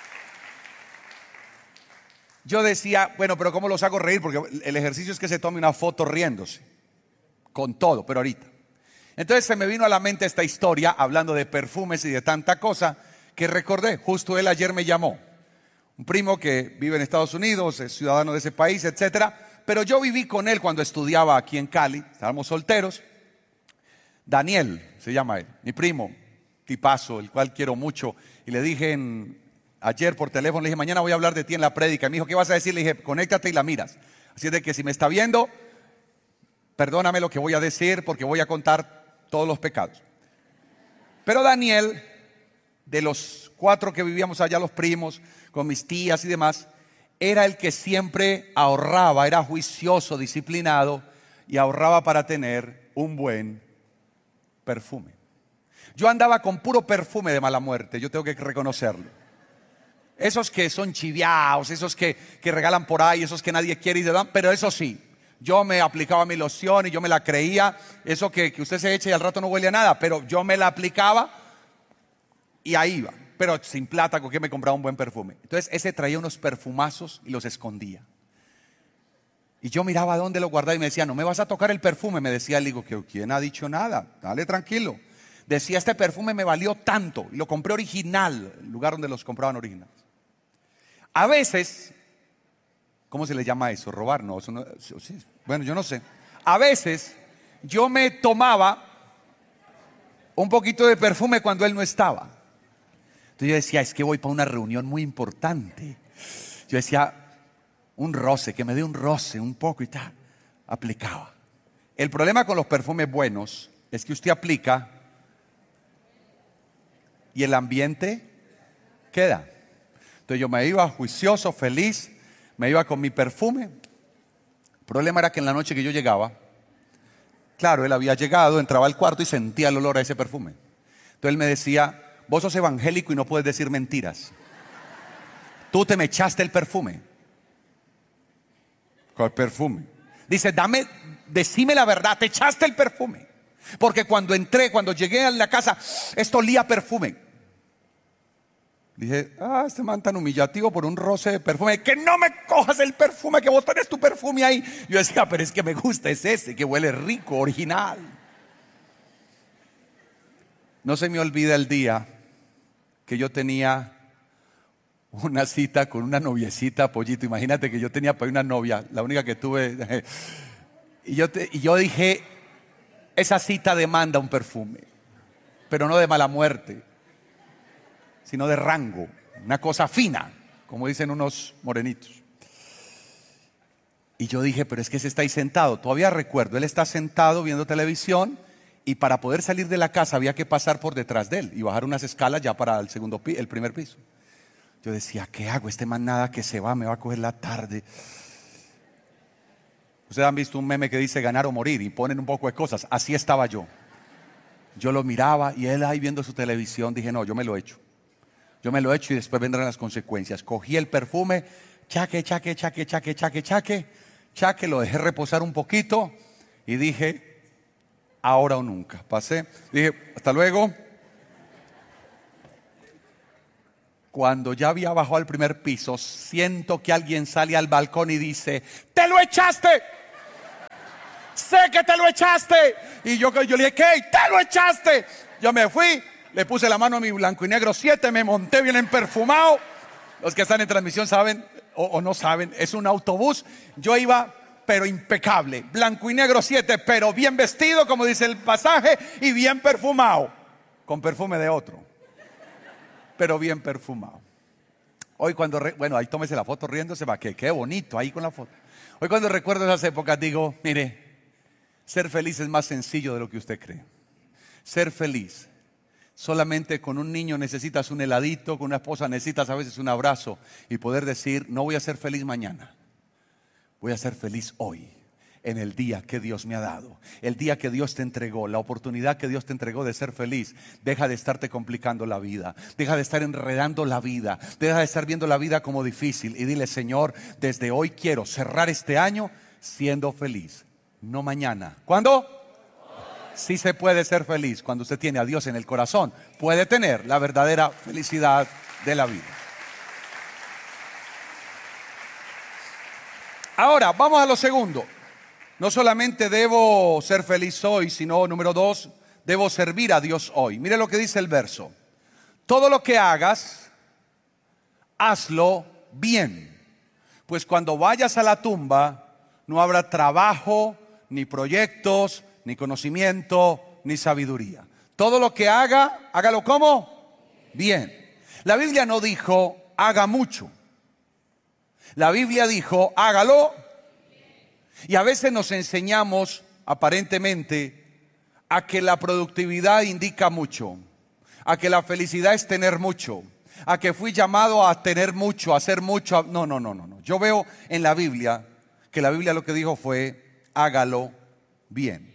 yo decía, bueno, pero ¿cómo los hago reír? Porque el ejercicio es que se tome una foto riéndose con todo, pero ahorita. Entonces se me vino a la mente esta historia, hablando de perfumes y de tanta cosa, que recordé. Justo él ayer me llamó, un primo que vive en Estados Unidos, es ciudadano de ese país, etcétera. Pero yo viví con él cuando estudiaba aquí en Cali, estábamos solteros. Daniel se llama él, mi primo, tipazo, el cual quiero mucho. Y le dije en, ayer por teléfono, le dije, mañana voy a hablar de ti en la prédica. Me dijo, ¿qué vas a decir? Le dije, conéctate y la miras. Así es de que si me está viendo, perdóname lo que voy a decir porque voy a contar todos los pecados. Pero Daniel, de los cuatro que vivíamos allá, los primos, con mis tías y demás, era el que siempre ahorraba, era juicioso, disciplinado y ahorraba para tener un buen perfume. Yo andaba con puro perfume de mala muerte, yo tengo que reconocerlo. Esos que son chiviaos, esos que, que regalan por ahí, esos que nadie quiere y se dan, pero eso sí, yo me aplicaba mi loción y yo me la creía, eso que, que usted se echa y al rato no huele a nada, pero yo me la aplicaba y ahí iba, pero sin plata, con que me compraba un buen perfume. Entonces ese traía unos perfumazos y los escondía. Y yo miraba dónde lo guardaba y me decía, no me vas a tocar el perfume. Me decía, le digo, ¿quién ha dicho nada? Dale tranquilo. Decía, este perfume me valió tanto. Y lo compré original, el lugar donde los compraban originales. A veces, ¿cómo se le llama eso? ¿Robar? No, eso no, sí, bueno, yo no sé. A veces yo me tomaba un poquito de perfume cuando él no estaba. Entonces yo decía, es que voy para una reunión muy importante. Yo decía, un roce, que me dé un roce, un poco y tal. Aplicaba. El problema con los perfumes buenos es que usted aplica y el ambiente queda. Entonces yo me iba juicioso, feliz, me iba con mi perfume. El problema era que en la noche que yo llegaba, claro, él había llegado, entraba al cuarto y sentía el olor a ese perfume. Entonces él me decía, vos sos evangélico y no puedes decir mentiras. Tú te me echaste el perfume. ¿Cuál perfume? Dice, dame, decime la verdad, te echaste el perfume. Porque cuando entré, cuando llegué a la casa, esto olía a perfume. Dije, ah, este man tan humillativo por un roce de perfume. Que no me cojas el perfume, que vos tenés tu perfume ahí. Yo decía, pero es que me gusta, es ese, que huele rico, original. No se me olvida el día que yo tenía una cita con una noviecita, Pollito. Imagínate que yo tenía para una novia, la única que tuve. Y yo, te, y yo dije, esa cita demanda un perfume, pero no de mala muerte, sino de rango, una cosa fina, como dicen unos morenitos. Y yo dije, pero es que ese está ahí sentado. Todavía recuerdo, él está sentado viendo televisión y para poder salir de la casa había que pasar por detrás de él y bajar unas escalas ya para el segundo piso, el primer piso. Yo decía, ¿qué hago? Este man nada que se va, me va a coger la tarde. Ustedes han visto un meme que dice ganar o morir y ponen un poco de cosas. Así estaba yo. Yo lo miraba y él ahí viendo su televisión. Dije, no, yo me lo echo. Yo me lo echo y después vendrán las consecuencias. Cogí el perfume, chaque, chaque, chaque, chaque, chaque, chaque, chaque, lo dejé reposar un poquito y dije, ahora o nunca. Pasé, dije, hasta luego. Cuando ya había bajado al primer piso, siento que alguien sale al balcón y dice, ¡te lo echaste! ¡Sé que te lo echaste! Y yo, yo le dije, ¿qué? ¡Te lo echaste! Yo me fui, le puse la mano a mi blanco y negro siete, me monté bien perfumado. Los que están en transmisión saben o, o no saben, es un autobús. Yo iba, pero impecable, blanco y negro siete, pero bien vestido, como dice el pasaje, y bien perfumado, con perfume de otro, pero bien perfumado. Hoy cuando, re, bueno, ahí tómese la foto riéndose, va, que qué bonito ahí con la foto. Hoy cuando recuerdo esas épocas digo, mire, ser feliz es más sencillo de lo que usted cree. Ser feliz, solamente con un niño necesitas un heladito, con una esposa necesitas a veces un abrazo y poder decir, no voy a ser feliz mañana, voy a ser feliz hoy, en el día que Dios me ha dado, el día que Dios te entregó, la oportunidad que Dios te entregó de ser feliz. Deja de estarte complicando la vida, deja de estar enredando la vida, deja de estar viendo la vida como difícil y dile, Señor, desde hoy quiero cerrar este año siendo feliz, no mañana. ¿Cuándo? Sí se puede ser feliz cuando usted tiene a Dios en el corazón. Puede tener la verdadera felicidad de la vida. Ahora, vamos a lo segundo. No solamente debo ser feliz hoy, sino, número dos, debo servir a Dios hoy. Mire lo que dice el verso. Todo lo que hagas, hazlo bien. Pues cuando vayas a la tumba, no habrá trabajo, ni proyectos, ni conocimiento, ni sabiduría. Todo lo que haga, hágalo ¿cómo? Bien. La Biblia no dijo, haga mucho. La Biblia dijo, hágalo. Y a veces nos enseñamos, aparentemente, a que la productividad indica mucho, a que la felicidad es tener mucho, a que fui llamado a tener mucho, a hacer mucho. No, no, no, no, no. Yo veo en la Biblia que la Biblia lo que dijo fue, hágalo bien.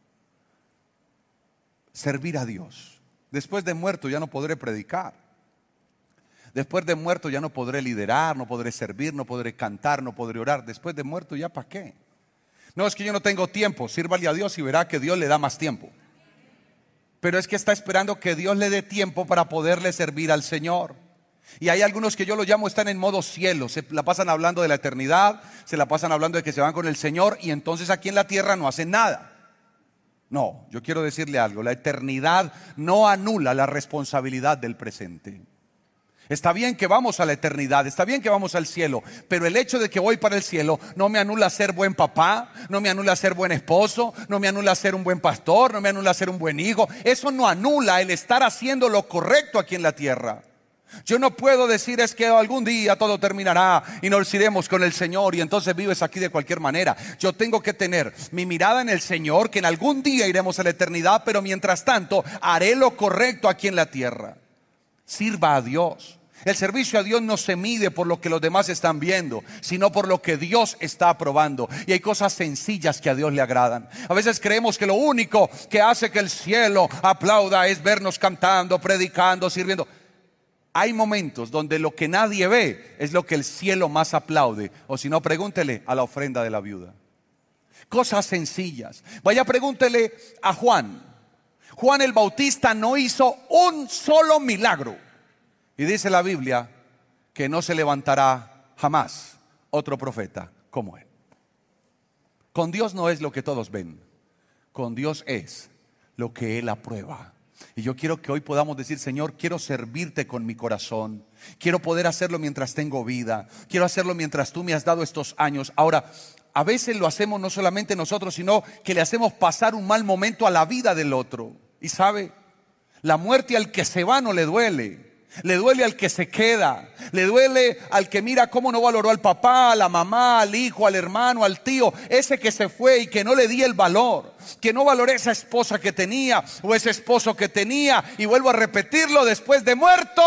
Servir a Dios. Después de muerto ya no podré predicar. Después de muerto ya no podré liderar, no podré servir, no podré cantar, no podré orar. Después de muerto ya ¿para qué? No, es que yo no tengo tiempo. Sírvale a Dios y verá que Dios le da más tiempo. Pero es que está esperando que Dios le dé tiempo para poderle servir al Señor. Y hay algunos que yo lo llamo, están en modo cielo. Se la pasan hablando de la eternidad, se la pasan hablando de que se van con el Señor y entonces aquí en la tierra no hacen nada. No, yo quiero decirle algo, la eternidad no anula la responsabilidad del presente. Está bien que vamos a la eternidad, está bien que vamos al cielo, pero el hecho de que voy para el cielo no me anula ser buen papá, no me anula ser buen esposo, no me anula ser un buen pastor, no me anula ser un buen hijo. Eso no anula el estar haciendo lo correcto aquí en la tierra. Yo no puedo decir es que algún día todo terminará y nos iremos con el Señor y entonces vives aquí de cualquier manera. Yo tengo que tener mi mirada en el Señor, que en algún día iremos a la eternidad, pero mientras tanto haré lo correcto aquí en la tierra. Sirva a Dios. El servicio a Dios no se mide por lo que los demás están viendo, sino por lo que Dios está aprobando. Y hay cosas sencillas que a Dios le agradan. A veces creemos que lo único que hace que el cielo aplauda es vernos cantando, predicando, sirviendo. Hay momentos donde lo que nadie ve es lo que el cielo más aplaude. O si no, pregúntele a la ofrenda de la viuda. Cosas sencillas. Vaya, pregúntele a Juan. Juan el Bautista no hizo un solo milagro. Y dice la Biblia que no se levantará jamás otro profeta como él. Con Dios no es lo que todos ven. Con Dios es lo que Él aprueba. Y yo quiero que hoy podamos decir, Señor, quiero servirte con mi corazón. Quiero poder hacerlo mientras tengo vida. Quiero hacerlo mientras tú me has dado estos años. Ahora, a veces lo hacemos no solamente nosotros, sino que le hacemos pasar un mal momento a la vida del otro. Y sabe, la muerte al que se va no le duele. Le duele al que se queda. Le duele al que mira cómo no valoró al papá, a la mamá, al hijo, al hermano, al tío. Ese que se fue y que no le di el valor. Que no valoré esa esposa que tenía o ese esposo que tenía. Y vuelvo a repetirlo, después de muerto,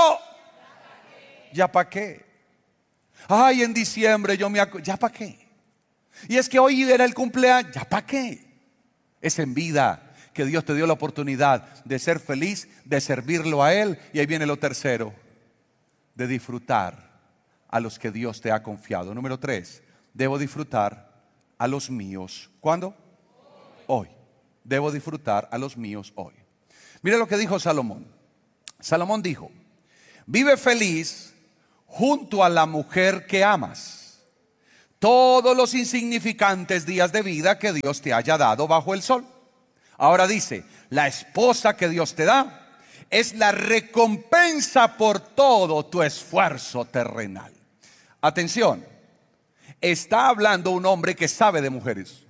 ¿ya para qué? Ay, en diciembre yo me acuerdo, ¿ya para qué? Y es que hoy era el cumpleaños, ¿ya para qué? Es en vida que Dios te dio la oportunidad de ser feliz, de servirlo a Él. Y ahí viene lo tercero, de disfrutar a los que Dios te ha confiado. Número tres, debo disfrutar a los míos. ¿Cuándo? Hoy. Debo disfrutar a los míos hoy. Mire lo que dijo Salomón. Salomón dijo: vive feliz junto a la mujer que amas todos los insignificantes días de vida que Dios te haya dado bajo el sol. Ahora dice, la esposa que Dios te da es la recompensa por todo tu esfuerzo terrenal. Atención, está hablando un hombre que sabe de mujeres.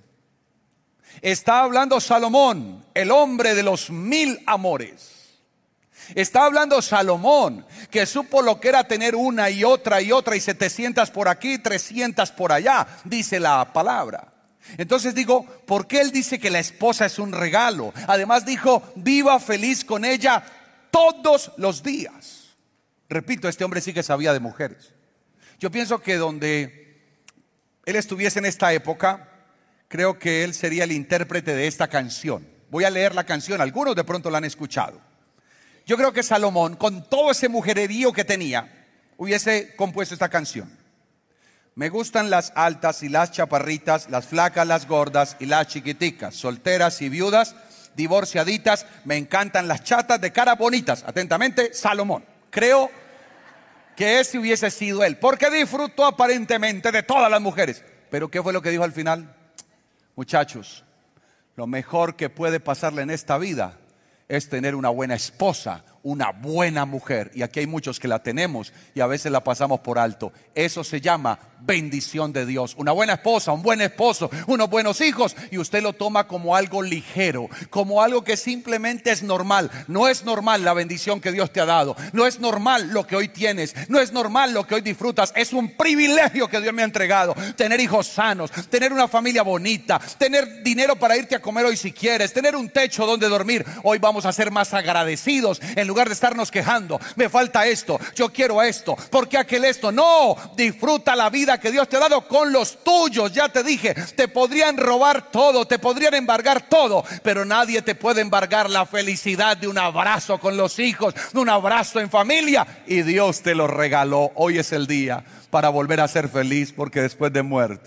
Está hablando Salomón, el hombre de los mil amores. Está hablando Salomón, que supo lo que era tener una y otra y otra y setecientas por aquí, trescientas por allá, dice la palabra. Entonces digo, ¿por qué él dice que la esposa es un regalo? Además dijo, viva feliz con ella todos los días. Repito, este hombre sí que sabía de mujeres. Yo pienso que donde él estuviese en esta época, creo que él sería el intérprete de esta canción. Voy a leer la canción, algunos de pronto la han escuchado. Yo creo que Salomón, con todo ese mujererío que tenía, hubiese compuesto esta canción. Me gustan las altas y las chaparritas, las flacas, las gordas y las chiquiticas, solteras y viudas, divorciaditas, me encantan las chatas de caras bonitas. Atentamente, Salomón. Creo que ese hubiese sido él, porque disfrutó aparentemente de todas las mujeres. Pero ¿qué fue lo que dijo al final? Muchachos, lo mejor que puede pasarle en esta vida es tener una buena esposa, una buena mujer. Y aquí hay muchos que la tenemos y a veces la pasamos por alto. Eso se llama bendición de Dios. Una buena esposa, un buen esposo, unos buenos hijos, y usted lo toma como algo ligero, como algo que simplemente es normal. No es normal la bendición que Dios te ha dado. No es normal lo que hoy tienes. No es normal lo que hoy disfrutas. Es un privilegio que Dios me ha entregado. Tener hijos sanos, tener una familia bonita, tener dinero para irte a comer hoy si quieres, tener un techo donde dormir. Hoy vamos a ser más agradecidos en lugar de estarnos quejando. Me falta esto, yo quiero esto, ¿por qué aquel esto? No, disfruta la vida que Dios te ha dado con los tuyos. Ya te dije, te podrían robar todo, te podrían embargar todo, pero nadie te puede embargar la felicidad de un abrazo con los hijos, de un abrazo en familia, y Dios te lo regaló. Hoy es el día para volver a ser feliz, porque después de muerto,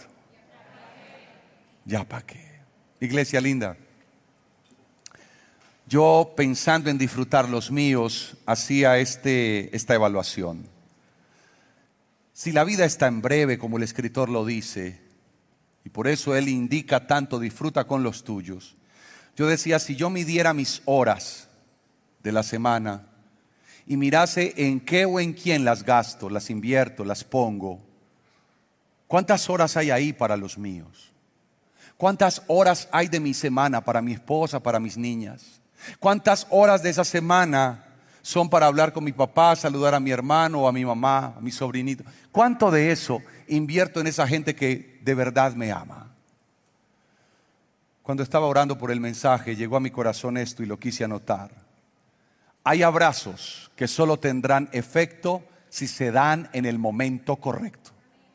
ya para qué. Iglesia linda, yo, pensando en disfrutar los míos, hacía este, esta evaluación. Si la vida es tan breve como el escritor lo dice, y por eso él indica tanto, disfruta con los tuyos. Yo decía, si yo midiera mis horas de la semana y mirase en qué o en quién las gasto, las invierto, las pongo, ¿cuántas horas hay ahí para los míos? ¿Cuántas horas hay de mi semana para mi esposa, para mis niñas? ¿Cuántas horas de esa semana son para hablar con mi papá, saludar a mi hermano o a mi mamá, a mi sobrinito? ¿Cuánto de eso invierto en esa gente que de verdad me ama? Cuando estaba orando por el mensaje, llegó a mi corazón esto y lo quise anotar. Hay abrazos que solo tendrán efecto si se dan en el momento correcto.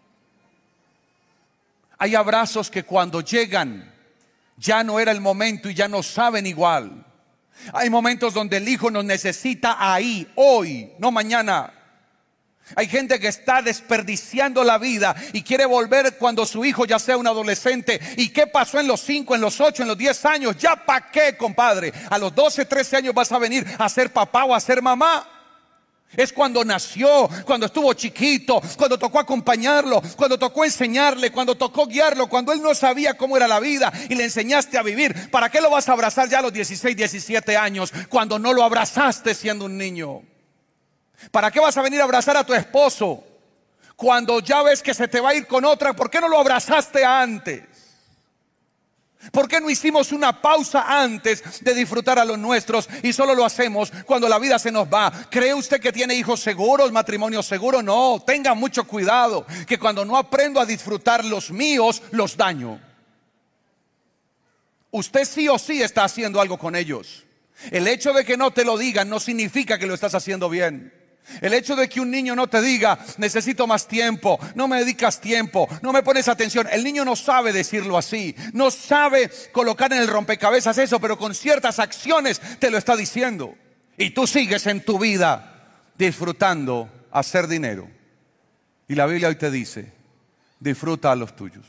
Hay abrazos que cuando llegan ya no era el momento y ya no saben igual. Hay momentos donde el hijo nos necesita ahí, hoy, no mañana. Hay gente que está desperdiciando la vida y quiere volver cuando su hijo ya sea un adolescente. ¿Y qué pasó en los cinco, en los ocho, en los diez años? ¿Ya para qué, compadre? A los doce, trece años vas a venir a ser papá o a ser mamá. Es cuando nació, cuando estuvo chiquito, cuando tocó acompañarlo, cuando tocó enseñarle, cuando tocó guiarlo, cuando él no sabía cómo era la vida y le enseñaste a vivir. ¿Para qué lo vas a abrazar ya a los dieciséis, diecisiete años cuando no lo abrazaste siendo un niño? ¿Para qué vas a venir a abrazar a tu esposo cuando ya ves que se te va a ir con otra? ¿Por qué no lo abrazaste antes? ¿Por qué no hicimos una pausa antes de disfrutar a los nuestros y solo lo hacemos cuando la vida se nos va? ¿Cree usted que tiene hijos seguros, matrimonio seguro? No, tenga mucho cuidado, que cuando no aprendo a disfrutar los míos, los daño. Usted sí o sí está haciendo algo con ellos. El hecho de que no te lo digan no significa que lo estás haciendo bien. El hecho de que un niño no te diga, necesito más tiempo, no me dedicas tiempo, no me pones atención. El niño no sabe decirlo así, no sabe colocar en el rompecabezas eso, pero con ciertas acciones te lo está diciendo. Y tú sigues en tu vida disfrutando hacer dinero. Y la Biblia hoy te dice, disfruta a los tuyos.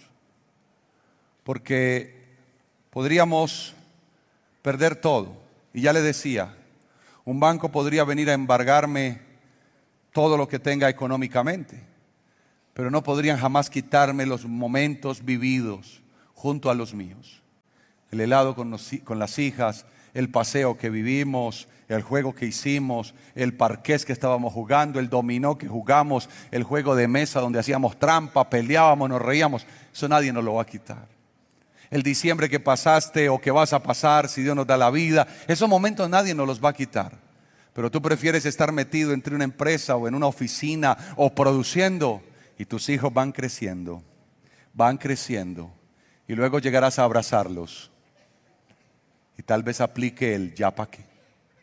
Porque podríamos perder todo. Y ya le decía, un banco podría venir a embargarme todo lo que tenga económicamente, pero no podrían jamás quitarme los momentos vividos junto a los míos. El helado con, los, con las hijas, el paseo que vivimos, el juego que hicimos, el parqués que estábamos jugando, el dominó que jugamos, el juego de mesa donde hacíamos trampa, peleábamos, nos reíamos. Eso nadie nos lo va a quitar. El diciembre que pasaste o que vas a pasar, si Dios nos da la vida, esos momentos nadie nos los va a quitar. Pero tú prefieres estar metido entre una empresa o en una oficina o produciendo, y tus hijos van creciendo, van creciendo, y luego llegarás a abrazarlos y tal vez aplique el ya pa' qué.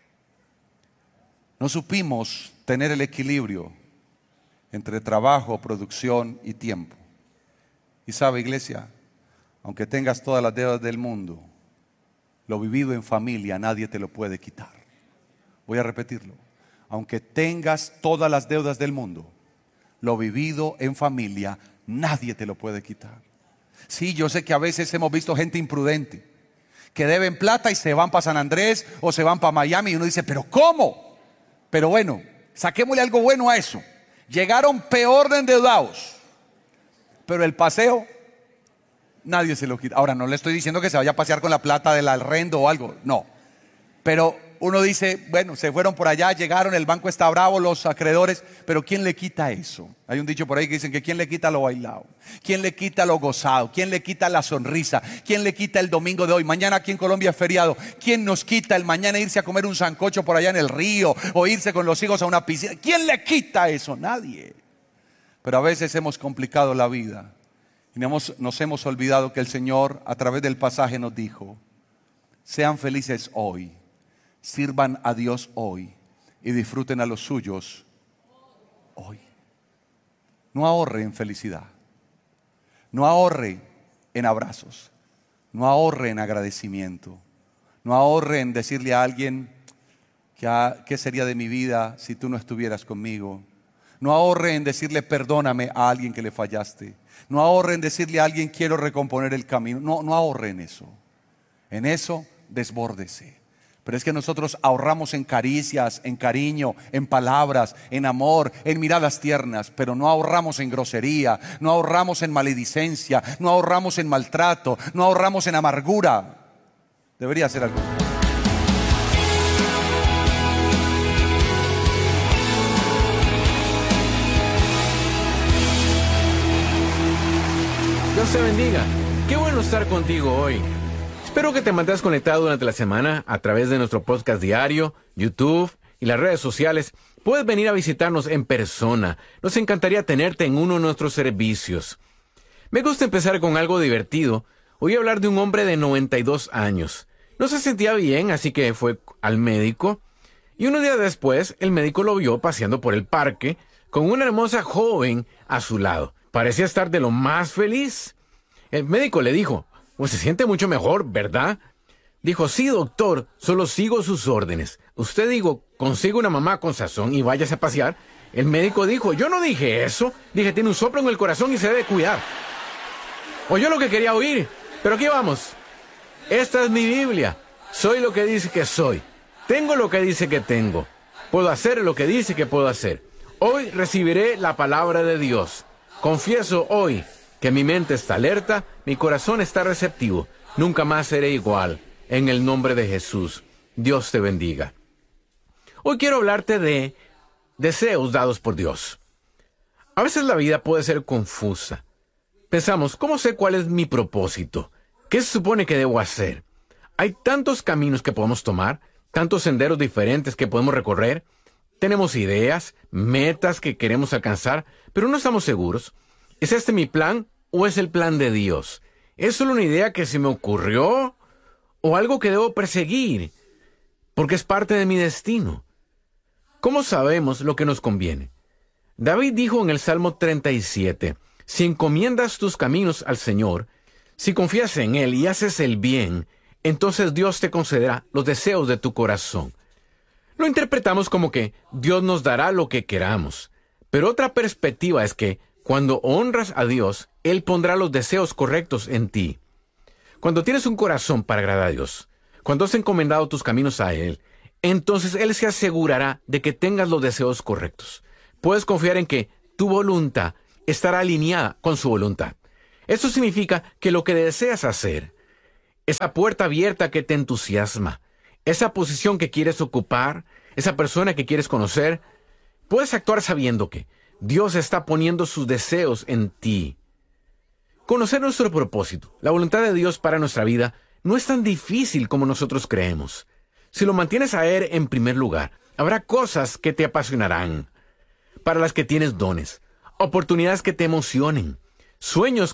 No supimos tener el equilibrio entre trabajo, producción y tiempo. Y sabe, iglesia, aunque tengas todas las deudas del mundo, lo vivido en familia nadie te lo puede quitar. Voy a repetirlo. Aunque tengas todas las deudas del mundo, lo vivido en familia nadie te lo puede quitar. Sí, yo sé que a veces hemos visto gente imprudente que deben plata y se van para San Andrés o se van para Miami y uno dice, ¿pero cómo? Pero bueno, saquémosle algo bueno a eso. Llegaron peor de endeudados, pero el paseo nadie se lo quita. Ahora, no le estoy diciendo que se vaya a pasear con la plata del arrendo o algo, no. Pero uno dice, bueno, se fueron por allá, llegaron, el banco está bravo, los acreedores, pero ¿quién le quita eso? Hay un dicho por ahí que dicen que ¿quién le quita lo bailado? ¿Quién le quita lo gozado? ¿Quién le quita la sonrisa? ¿Quién le quita el domingo de hoy? Mañana aquí en Colombia es feriado. ¿Quién nos quita el mañana irse a comer un sancocho por allá en el río o irse con los hijos a una piscina? ¿Quién le quita eso? Nadie. Pero a veces hemos complicado la vida y nos hemos, nos hemos olvidado que el Señor a través del pasaje nos dijo, sean felices hoy. Sirvan a Dios hoy y disfruten a los suyos hoy. No ahorre en felicidad, no ahorre en abrazos, no ahorre en agradecimiento, no ahorre en decirle a alguien ¿qué sería de mi vida si tú no estuvieras conmigo? No ahorre en decirle perdóname a alguien que le fallaste, no ahorre en decirle a alguien quiero recomponer el camino, no, no ahorre en eso, en eso desbórdese. Pero es que nosotros ahorramos en caricias, en cariño, en palabras, en amor, en miradas tiernas, pero no ahorramos en grosería, no ahorramos en maledicencia, no ahorramos en maltrato, no ahorramos en amargura. Debería ser algo. Dios te bendiga. Qué bueno estar contigo hoy. Espero que te mantengas conectado durante la semana a través de nuestro podcast diario, YouTube y las redes sociales. Puedes venir a visitarnos en persona. Nos encantaría tenerte en uno de nuestros servicios. Me gusta empezar con algo divertido. Voy a hablar de un hombre de noventa y dos años. No se sentía bien, así que fue al médico. Y unos días después, el médico lo vio paseando por el parque con una hermosa joven a su lado. Parecía estar de lo más feliz. El médico le dijo, pues se siente mucho mejor, ¿verdad? Dijo, sí, doctor, solo sigo sus órdenes. Usted dijo, consiga una mamá con sazón y váyase a pasear. El médico dijo, yo no dije eso. Dije, tiene un soplo en el corazón y se debe cuidar. Oyó lo que quería oír, pero aquí vamos. Esta es mi Biblia. Soy lo que dice que soy. Tengo lo que dice que tengo. Puedo hacer lo que dice que puedo hacer. Hoy recibiré la palabra de Dios. Confieso hoy que mi mente está alerta, mi corazón está receptivo. Nunca más seré igual. En el nombre de Jesús. Dios te bendiga. Hoy quiero hablarte de deseos dados por Dios. A veces la vida puede ser confusa. Pensamos, ¿cómo sé cuál es mi propósito? ¿Qué se supone que debo hacer? Hay tantos caminos que podemos tomar, tantos senderos diferentes que podemos recorrer. Tenemos ideas, metas que queremos alcanzar, pero no estamos seguros. ¿Es este mi plan o es el plan de Dios? ¿Es solo una idea que se me ocurrió o algo que debo perseguir porque es parte de mi destino? ¿Cómo sabemos lo que nos conviene? David dijo en el Salmo treinta y siete, si encomiendas tus caminos al Señor, si confías en Él y haces el bien, entonces Dios te concederá los deseos de tu corazón. Lo interpretamos como que Dios nos dará lo que queramos, Pero otra perspectiva es que cuando honras a Dios, Él pondrá los deseos correctos en ti. Cuando tienes un corazón para agradar a Dios, cuando has encomendado tus caminos a Él, entonces Él se asegurará de que tengas los deseos correctos. Puedes confiar en que tu voluntad estará alineada con su voluntad. Eso significa que lo que deseas hacer, esa puerta abierta que te entusiasma, esa posición que quieres ocupar, esa persona que quieres conocer, puedes actuar sabiendo que Dios está poniendo sus deseos en ti. Conocer nuestro propósito, la voluntad de Dios para nuestra vida, no es tan difícil como nosotros creemos. Si lo mantienes a Él en primer lugar, habrá cosas que te apasionarán, para las que tienes dones, oportunidades que te emocionen, sueños